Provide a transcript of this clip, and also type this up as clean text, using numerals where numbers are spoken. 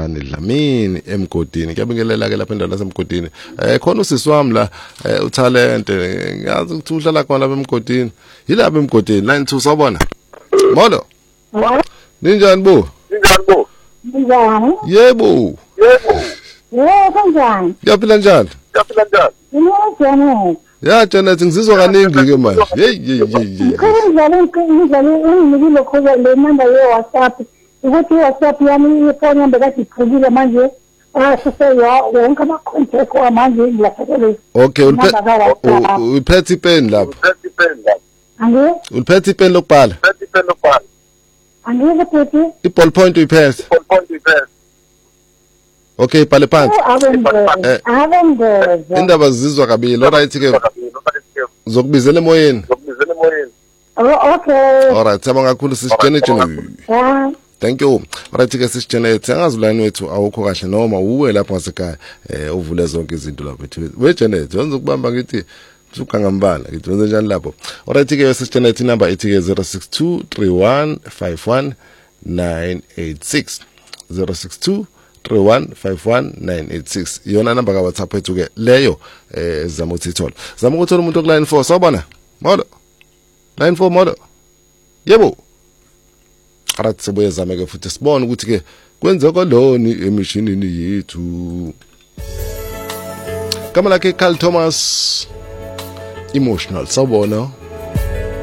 uSiphane Dlamini emgodini kuyabingelela ke lapha endaweni lasemgodini khona usisi wami la utalent ngiyazi ukuthi uhlala khona lapha emgodini yilapha emgodini 92 sawubona molo ninjani bo Njani? Yebo Kanjani? Yaphila njani? Njani? Ya Janet ngizizwa kaningi ke manje. Ngizale khoza le number ye WhatsApp. Ukuthi WhatsApp yami ifoni yami bekayiphulile manje. Wonke ama-contact manje ngilahlekelwe. Okay, uphethe pen lapho. Angiyo? Uphethe pen lokubhala. Angiyo futhi. I-ball point uyiphethe. Okay, bhale phansi. Indaba zizwa kabili. Alright ke. Uzokubizela emoyeni. Okay. Alright, siyabonga kakhulu sisiJanet. Yeah. Thank you. Alright ke sisiJanet. Angazi line wethu awukho kahle noma uwe lapha ngasekhaya uvule zonke izinto lapha ethi. WeJanet, wenza ukubamba ngithi ukangambala ngithi wenza njani lapho. Alright ke sisiJanet number ithi ke 0623151986 0623151986 iyona number ka WhatsApp ethu ke leyo zama ukuthi ithola zama ukuthola umuntu ku line 4 sawubona molo line 4 molo yebo arathi sibuye zame ke futhi sibone ukuthi ke kwenzeka loni emishinini yethu kama lakhe Carl Thomas emotional sawubona